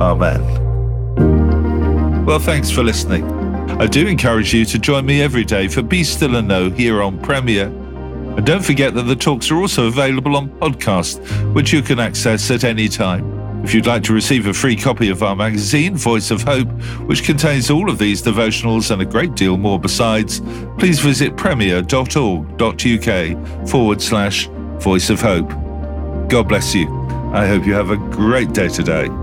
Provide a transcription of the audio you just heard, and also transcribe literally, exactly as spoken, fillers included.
Amen. Well, thanks for listening. I do encourage you to join me every day for Be Still and Know here on Premier. And don't forget that the talks are also available on podcast, which you can access at any time. If you'd like to receive a free copy of our magazine, Voice of Hope, which contains all of these devotionals and a great deal more besides, please visit premier.org.uk forward slash Voice of Hope. God bless you. I hope you have a great day today.